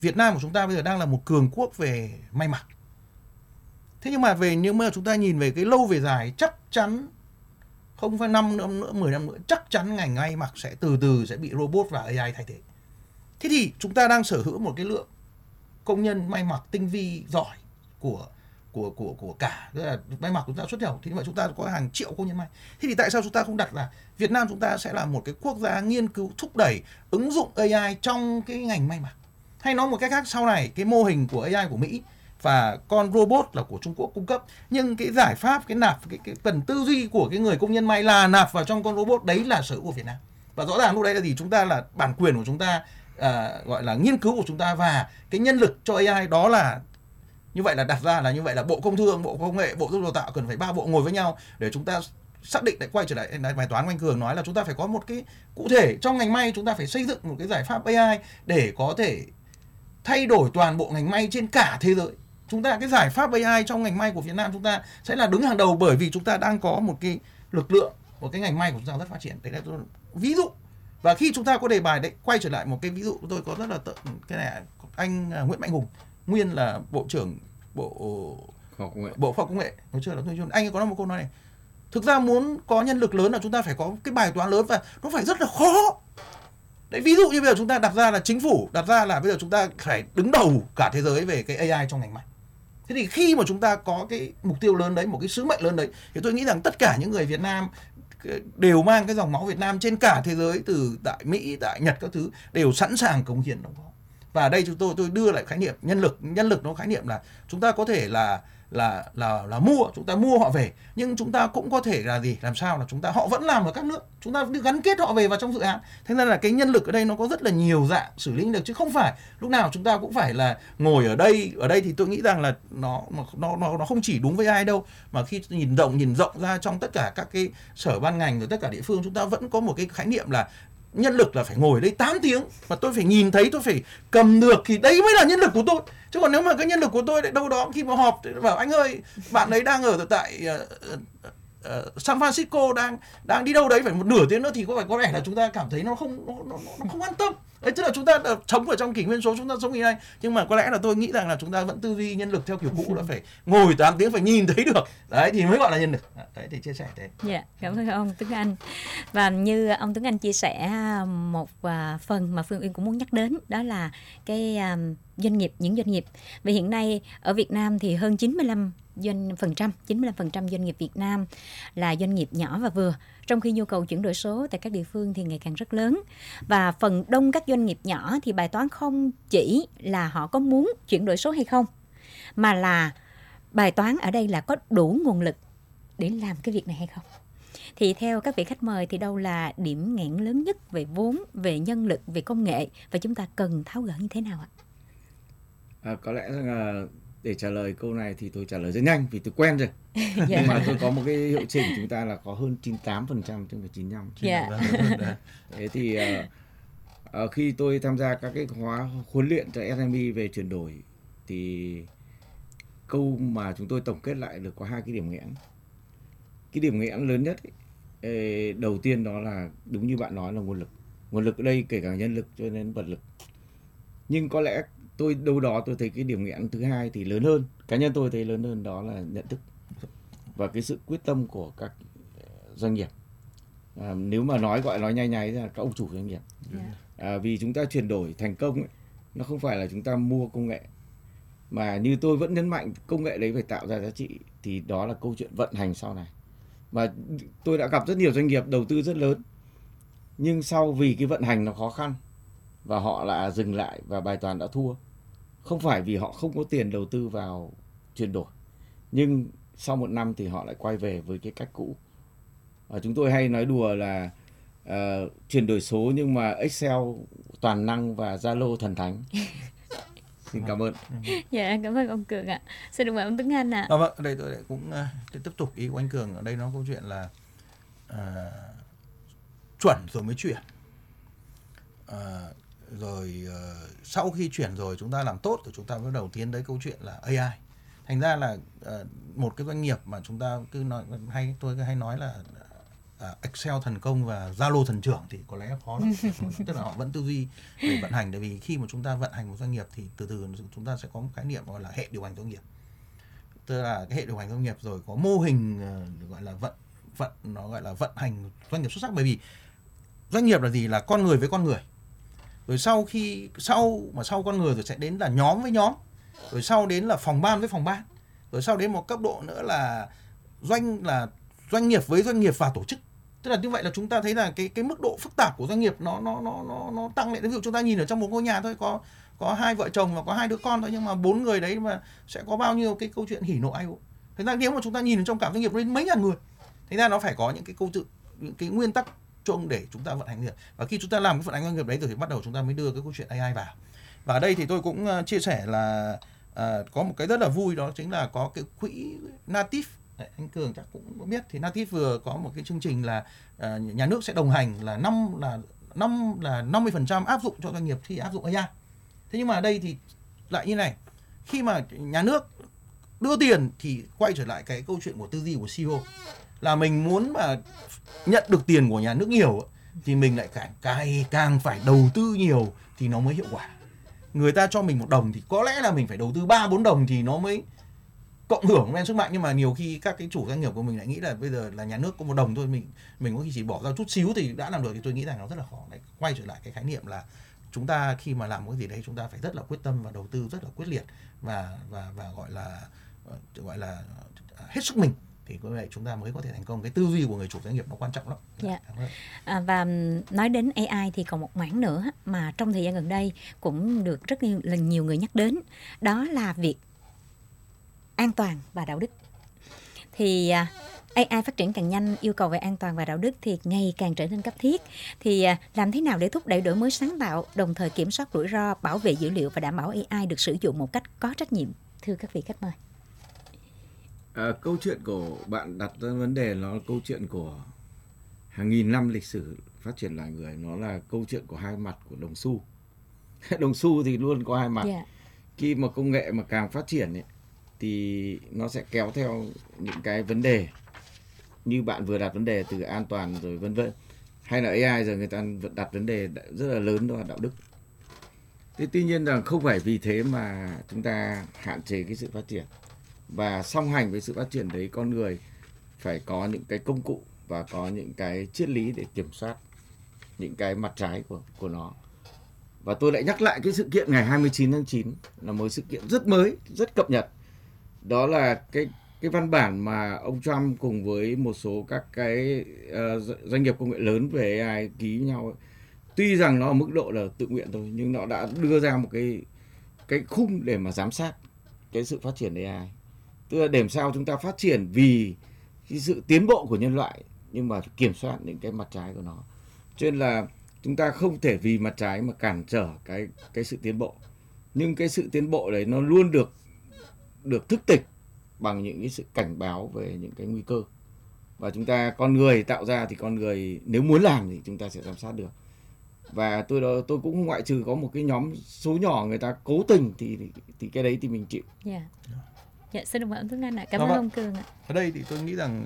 Việt Nam của chúng ta bây giờ đang là một cường quốc về may mặc. Thế nhưng mà nếu mà chúng ta nhìn về cái lâu về dài, chắc chắn không phải 5 năm nữa, 10 năm nữa, chắc chắn ngành may mặc sẽ từ từ sẽ bị robot và AI thay thế. Thế thì chúng ta đang sở hữu một cái lượng công nhân may mặc tinh vi giỏi của cả, tức là may mặc chúng ta xuất khẩu, thì như vậy chúng ta có hàng triệu công nhân may. Thế thì tại sao chúng ta không đặt là Việt Nam chúng ta sẽ là một cái quốc gia nghiên cứu thúc đẩy ứng dụng AI trong cái ngành may mặc? Hay nói một cách khác, sau này cái mô hình của AI của Mỹ và con robot là của Trung Quốc cung cấp, nhưng cái giải pháp, cái nạp, cái cần tư duy của cái người công nhân may là nạp vào trong con robot, đấy là sở hữu của Việt Nam. Và rõ ràng lúc đấy là gì? Chúng ta là bản quyền của chúng ta, gọi là nghiên cứu của chúng ta, và cái nhân lực cho AI đó là như vậy, là đặt ra là như vậy là Bộ Công Thương, Bộ Công nghệ, Bộ Giáo dục Đào tạo cần phải 3 bộ ngồi với nhau để chúng ta xác định, lại quay trở lại bài toán của anh Cường nói là chúng ta phải có một cái cụ thể trong ngành may, chúng ta phải xây dựng một cái giải pháp AI để có thể thay đổi toàn bộ ngành may trên cả thế giới. Chúng ta cái giải pháp AI trong ngành may của Việt Nam chúng ta sẽ là đứng hàng đầu, bởi vì chúng ta đang có một cái lực lượng, một cái ngành may của chúng ta rất phát triển. Đấy là ví dụ. Và khi chúng ta có đề bài đấy, quay trở lại một cái ví dụ tôi có rất là cái này, anh Nguyễn Mạnh Hùng, nguyên là Bộ trưởng Bộ Khoa học Công nghệ, nói chưa là anh ấy có một câu nói này: thực ra muốn có nhân lực lớn là chúng ta phải có cái bài toán lớn và nó phải rất là khó. Đấy, ví dụ như bây giờ chúng ta đặt ra là chính phủ đặt ra là bây giờ chúng ta phải đứng đầu cả thế giới về cái AI trong ngành may. Thế thì khi mà chúng ta có cái mục tiêu lớn đấy, một cái sứ mệnh lớn đấy, thì tôi nghĩ rằng tất cả những người Việt Nam đều mang cái dòng máu Việt Nam trên cả thế giới, từ tại Mỹ, tại Nhật các thứ, đều sẵn sàng cống hiến đóng góp. Và đây tôi đưa lại khái niệm nhân lực nó khái niệm là chúng ta có thể là mua, chúng ta mua họ về, nhưng chúng ta cũng có thể là gì, làm sao là chúng ta, họ vẫn làm ở các nước, chúng ta gắn kết họ về vào trong dự án. Thế nên là cái nhân lực ở đây nó có rất là nhiều dạng xử lý được, chứ không phải lúc nào chúng ta cũng phải là ngồi ở đây thì tôi nghĩ rằng là nó không chỉ đúng với ai đâu, mà khi nhìn rộng ra trong tất cả các cái sở ban ngành rồi tất cả địa phương, chúng ta vẫn có một cái khái niệm là nhân lực là phải ngồi ở đây 8 tiếng và tôi phải nhìn thấy, tôi phải cầm được, thì đấy mới là nhân lực của tôi. Chứ còn nếu mà cái nhân lực của tôi lại đâu đó khi mà họp bảo anh ơi, bạn ấy đang ở tại San Francisco, đang đi đâu đấy phải một nửa tiếng nữa, thì có vẻ là chúng ta cảm thấy nó không an tâm. Đấy, tức là chúng ta sống ở trong kỷ nguyên số, chúng ta sống như này, nhưng mà có lẽ là tôi nghĩ rằng là chúng ta vẫn tư duy nhân lực theo kiểu cũ, là phải ngồi 8 tiếng, phải nhìn thấy được, đấy thì mới gọi là nhân lực. Đấy thì chia sẻ thế. Dạ, cảm ơn ông Tuấn Anh. Và như ông Tuấn Anh chia sẻ một phần mà Phương Uyên cũng muốn nhắc đến, đó là cái những doanh nghiệp. Vì hiện nay ở Việt Nam thì hơn 95% doanh nghiệp Việt Nam là doanh nghiệp nhỏ và vừa, trong khi nhu cầu chuyển đổi số tại các địa phương thì ngày càng rất lớn. Và phần đông các doanh nghiệp nhỏ thì bài toán không chỉ là họ có muốn chuyển đổi số hay không, mà là bài toán ở đây là có đủ nguồn lực để làm cái việc này hay không. Thì theo các vị khách mời thì đâu là điểm nghẽn lớn nhất về vốn, về nhân lực, về công nghệ, và chúng ta cần tháo gỡ như thế nào ạ? Có lẽ là để trả lời câu này thì tôi trả lời rất nhanh vì tôi quen rồi. Nhưng mà tôi có một cái hiệu chỉnh, chúng ta là có hơn 98% chứ không phải 95%. Thế thì khi tôi tham gia các cái khóa huấn luyện cho SME về chuyển đổi, thì câu mà chúng tôi tổng kết lại được có 2 cái điểm nghẽn. Cái điểm nghẽn lớn nhất ấy, đầu tiên đó là đúng như bạn nói là nguồn lực. Nguồn lực ở đây kể cả nhân lực cho đến vật lực. Nhưng có lẽ đâu đó tôi thấy cái điểm nghẽn thứ hai thì lớn hơn, cá nhân tôi thấy lớn hơn, đó là nhận thức và cái sự quyết tâm của các doanh nghiệp. Nếu mà nói nháy là các ông chủ doanh nghiệp. Vì chúng ta chuyển đổi thành công ấy, nó không phải là chúng ta mua công nghệ, mà như tôi vẫn nhấn mạnh, công nghệ đấy phải tạo ra giá trị, thì đó là câu chuyện vận hành sau này. Và tôi đã gặp rất nhiều doanh nghiệp đầu tư rất lớn, nhưng sau vì cái vận hành nó khó khăn và họ lại dừng lại và bài toán đã thua. Không phải vì họ không có tiền đầu tư vào chuyển đổi, nhưng sau 1 năm thì họ lại quay về với cái cách cũ. Chúng tôi hay nói đùa là chuyển đổi số nhưng mà Excel toàn năng và Zalo thần thánh. Xin cảm ơn. Dạ, cảm ơn ông Cường ạ. Xin được mời ông Tuấn Anh ạ. Vâng, ở đây tôi lại cũng tiếp tục ý của anh Cường. Ở đây nó câu chuyện là chuẩn rồi mới chuyển. Sau khi chuyển rồi chúng ta làm tốt thì chúng ta bắt đầu tiến tới câu chuyện là AI. Thành ra là một cái doanh nghiệp mà chúng ta cứ nói tôi hay nói là Excel thần công và Zalo thần trưởng thì có lẽ khó lắm. Tức là họ vẫn tư duy về vận hành, tại vì khi mà chúng ta vận hành một doanh nghiệp thì từ từ chúng ta sẽ có một khái niệm gọi là hệ điều hành doanh nghiệp. Tức là cái hệ điều hành doanh nghiệp rồi có mô hình gọi là nó gọi là vận hành doanh nghiệp xuất sắc. Bởi vì doanh nghiệp là gì? Là con người với con người. Rồi sau con người rồi sẽ đến là nhóm với nhóm. Rồi sau đến là phòng ban với phòng ban. Rồi sau đến một cấp độ nữa là doanh nghiệp với doanh nghiệp và tổ chức. Tức là như vậy là chúng ta thấy là cái mức độ phức tạp của doanh nghiệp nó tăng lên. Ví dụ chúng ta nhìn ở trong một ngôi nhà thôi, có 2 vợ chồng và có 2 đứa con thôi, nhưng mà 4 người đấy mà sẽ có bao nhiêu cái câu chuyện hỉ nộ ai ố. Thế ra nếu mà chúng ta nhìn trong cả doanh nghiệp lên mấy ngàn người, thế ra nó phải có những cái câu chuyện, những cái nguyên tắc chung để chúng ta vận hành doanh nghiệp. Và khi chúng ta làm cái vận hành doanh nghiệp đấy rồi thì bắt đầu chúng ta mới đưa cái câu chuyện AI vào. Và ở đây thì tôi cũng chia sẻ là có một cái rất là vui, đó chính là có cái quỹ Native. Đấy, anh Cường chắc cũng có biết, thì Native vừa có một cái chương trình là nhà nước sẽ đồng hành là 50% áp dụng cho doanh nghiệp khi áp dụng AI. Thế nhưng mà ở đây thì lại như này, khi mà nhà nước đưa tiền thì quay trở lại cái câu chuyện của tư duy của CEO là mình muốn mà nhận được tiền của nhà nước nhiều thì mình lại càng phải đầu tư nhiều thì nó mới hiệu quả. Người ta cho mình 1 đồng thì có lẽ là mình phải đầu tư 3-4 đồng thì nó mới cộng hưởng lên sức mạnh. Nhưng mà nhiều khi các cái chủ doanh nghiệp của mình lại nghĩ là bây giờ là nhà nước có 1 đồng thôi, mình có khi chỉ bỏ ra chút xíu thì đã làm được, thì tôi nghĩ rằng nó rất là khó. Đấy, quay trở lại cái khái niệm là chúng ta khi mà làm cái gì đấy chúng ta phải rất là quyết tâm và đầu tư rất là quyết liệt và gọi là hết sức mình, thì như vậy chúng ta mới có thể thành công. Cái tư duy của người chủ doanh nghiệp nó quan trọng lắm. Dạ. Và nói đến AI thì còn một mảng nữa mà trong thời gian gần đây cũng được rất nhiều người nhắc đến, đó là việc an toàn và đạo đức. Thì AI phát triển càng nhanh, yêu cầu về an toàn và đạo đức thì ngày càng trở nên cấp thiết. Thì làm thế nào để thúc đẩy đổi mới sáng tạo, đồng thời kiểm soát rủi ro, bảo vệ dữ liệu và đảm bảo AI được sử dụng một cách có trách nhiệm? Thưa các vị khách mời. Câu chuyện của bạn đặt ra vấn đề nó là câu chuyện của hàng nghìn năm lịch sử phát triển loài người. Nó là câu chuyện của hai mặt của đồng xu. Đồng xu thì luôn có hai mặt. Yeah. Khi mà công nghệ mà càng phát triển ấy, thì nó sẽ kéo theo những cái vấn đề như bạn vừa đặt vấn đề từ an toàn rồi vân vân, hay là AI giờ người ta đặt vấn đề rất là lớn, đó là đạo đức. Thế tuy nhiên rằng không phải vì thế mà chúng ta hạn chế cái sự phát triển, và song hành với sự phát triển đấy, con người phải có những cái công cụ và có những cái triết lý để kiểm soát những cái mặt trái của nó. Và tôi lại nhắc lại cái sự kiện ngày 29 tháng 9 là một sự kiện rất mới, rất cập nhật. Đó là cái văn bản mà ông Trump cùng với một số các cái doanh nghiệp công nghệ lớn về AI ký với nhau ấy. Tuy rằng nó ở mức độ là tự nguyện thôi, nhưng nó đã đưa ra một cái khung để mà giám sát cái sự phát triển AI. Tức là để làm sao chúng ta phát triển vì cái sự tiến bộ của nhân loại, nhưng mà kiểm soát những cái mặt trái của nó. Cho nên là chúng ta không thể vì mặt trái mà cản trở cái sự tiến bộ. Nhưng cái sự tiến bộ đấy nó luôn được thức tỉnh bằng những cái sự cảnh báo về những cái nguy cơ. Và chúng ta, con người tạo ra thì con người nếu muốn làm thì chúng ta sẽ giám sát được. Và tôi cũng không ngoại trừ có một cái nhóm số nhỏ người ta cố tình thì cái đấy thì mình chịu. Dạ. Dạ, xin cảm ơn Tuấn Anh ạ. Cảm ơn ông Cường ạ. Ở đây thì tôi nghĩ rằng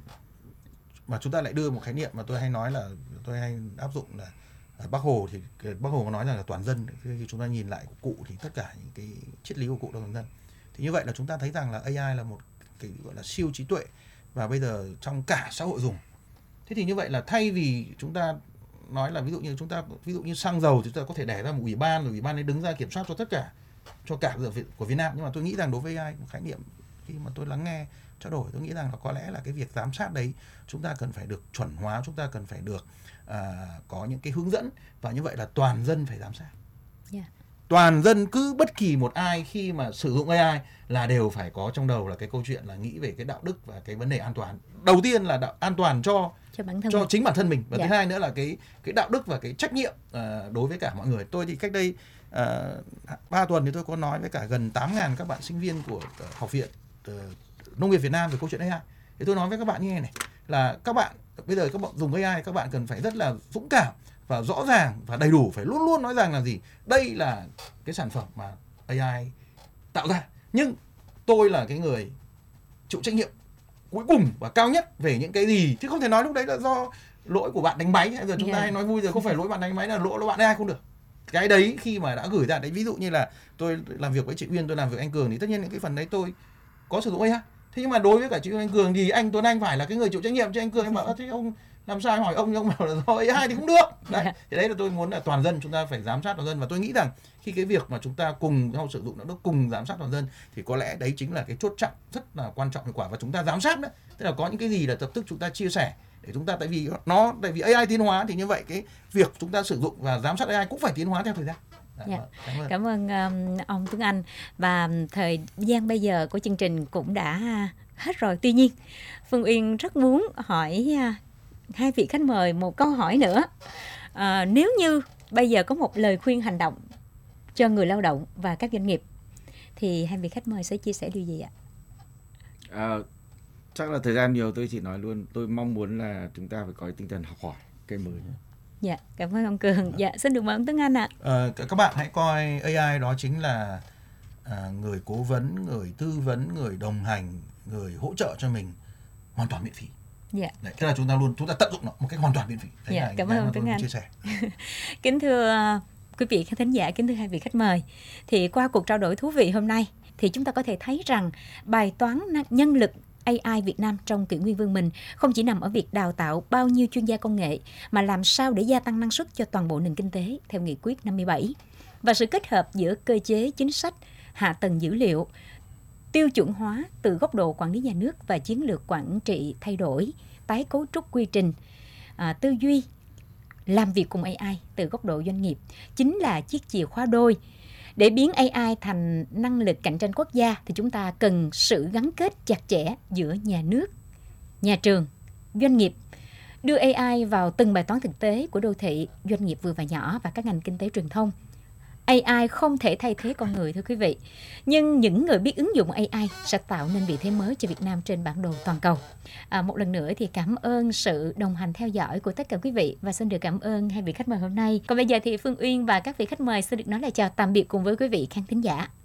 mà chúng ta lại đưa một khái niệm mà tôi hay nói là tôi hay áp dụng là Bác Hồ có nói rằng là toàn dân. Khi chúng ta nhìn lại của cụ thì tất cả những cái triết lý của cụ là toàn dân. Thì như vậy là chúng ta thấy rằng là AI là một cái gọi là siêu trí tuệ và bây giờ trong cả xã hội dùng. Thế thì như vậy là thay vì chúng ta nói là ví dụ như xăng dầu thì chúng ta có thể đẻ ra một ủy ban, rồi ủy ban ấy đứng ra kiểm soát cho tất cả, cho cả của Việt Nam. Nhưng mà tôi nghĩ rằng đối với AI, một khái niệm khi mà tôi lắng nghe trao đổi, tôi nghĩ rằng là có lẽ là cái việc giám sát đấy chúng ta cần phải được chuẩn hóa, chúng ta cần phải được có những cái hướng dẫn, và như vậy là toàn dân phải giám sát. Yeah. Toàn dân, cứ bất kỳ một ai khi mà sử dụng AI là đều phải có trong đầu là cái câu chuyện là nghĩ về cái đạo đức và cái vấn đề an toàn. Đầu tiên là an toàn cho chính bản thân mình, và thứ hai nữa là cái đạo đức và cái trách nhiệm đối với cả mọi người. Tôi thì cách đây 3 tuần thì tôi có nói với cả gần 8.000 các bạn sinh viên của Học viện Nông nghiệp Việt Nam về câu chuyện AI. Thì tôi nói với các bạn như này là các bạn bây giờ các bạn dùng AI, các bạn cần phải rất là dũng cảm và rõ ràng và đầy đủ, phải luôn luôn nói rằng là gì? Đây là cái sản phẩm mà AI tạo ra, nhưng tôi là cái người chịu trách nhiệm cuối cùng và cao nhất về những cái gì, chứ không thể nói lúc đấy là do lỗi của bạn đánh máy. Giờ chúng ta hay nói vui rồi, không phải lỗi bạn đánh máy, là lỗi của bạn AI không được. Cái đấy khi mà đã gửi ra đấy, ví dụ như là tôi làm việc với chị Uyên, tôi làm việc với anh Cường, thì tất nhiên những cái phần đấy tôi có sử dụng AI. Thế nhưng mà đối với cả chị Uyên, anh Cường thì anh Tuấn Anh phải là cái người chịu trách nhiệm. Cho anh Cường em bảo thế ông làm sao, hỏi ông bảo là do AI thì cũng được. Đấy, thì đấy là tôi muốn là toàn dân chúng ta phải giám sát toàn dân, và tôi nghĩ rằng khi cái việc mà chúng ta cùng nhau sử dụng nó cùng giám sát toàn dân thì có lẽ đấy chính là cái chốt chặn rất là quan trọng, hiệu quả. Và chúng ta giám sát đấy, tức là có những cái gì là lập tức chúng ta chia sẻ để chúng ta, tại vì AI tiến hóa thì như vậy cái việc chúng ta sử dụng và giám sát AI cũng phải tiến hóa theo thời gian. Cảm ơn ông Tuấn Anh. Và thời gian bây giờ của chương trình cũng đã hết rồi. Tuy nhiên Phương Uyên rất muốn hỏi hai vị khách mời một câu hỏi nữa. Nếu như bây giờ có một lời khuyên hành động cho người lao động và các doanh nghiệp thì hai vị khách mời sẽ chia sẻ điều gì ạ? Chắc là thời gian nhiều, tôi chỉ nói luôn, tôi mong muốn là chúng ta phải có tinh thần học hỏi cái mới. Dạ, cảm ơn ông Cường. Dạ, xin được mời ông Tuấn Anh ạ. Các bạn hãy coi AI đó chính là người cố vấn, người tư vấn, người đồng hành, người hỗ trợ cho mình hoàn toàn miễn phí. Dạ. Đấy, thế là chúng ta tận dụng nó một cách hoàn toàn miễn phí. Đấy là cảm ơn ông Tuấn Anh. Chia sẻ. Kính thưa quý vị khán thính giả, kính thưa hai vị khách mời, thì qua cuộc trao đổi thú vị hôm nay thì chúng ta có thể thấy rằng bài toán nhân lực AI Việt Nam trong kỷ nguyên vương mình không chỉ nằm ở việc đào tạo bao nhiêu chuyên gia công nghệ, mà làm sao để gia tăng năng suất cho toàn bộ nền kinh tế theo nghị quyết 57. Và sự kết hợp giữa cơ chế chính sách, hạ tầng dữ liệu, tiêu chuẩn hóa từ góc độ quản lý nhà nước và chiến lược quản trị thay đổi, tái cấu trúc quy trình, tư duy, làm việc cùng AI từ góc độ doanh nghiệp chính là chiếc chìa khóa đôi. Để biến AI thành năng lực cạnh tranh quốc gia thì chúng ta cần sự gắn kết chặt chẽ giữa nhà nước, nhà trường, doanh nghiệp, đưa AI vào từng bài toán thực tế của đô thị, doanh nghiệp vừa và nhỏ và các ngành kinh tế truyền thông. AI không thể thay thế con người, thưa quý vị. Nhưng những người biết ứng dụng AI sẽ tạo nên vị thế mới cho Việt Nam trên bản đồ toàn cầu. Một lần nữa thì cảm ơn sự đồng hành theo dõi của tất cả quý vị và xin được cảm ơn hai vị khách mời hôm nay. Còn bây giờ thì Phương Uyên và các vị khách mời xin được nói lời chào tạm biệt cùng với quý vị khán thính giả.